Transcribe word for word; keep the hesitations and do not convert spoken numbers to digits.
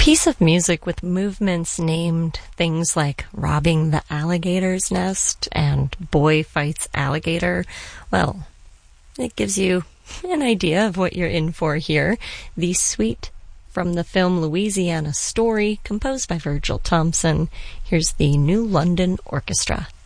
piece of music with movements named things like robbing the alligator's nest and boy fights alligator, well, it gives you an idea of what you're in for here. The suite from the film Louisiana Story, composed by Virgil Thompson. Here's the New London Orchestra.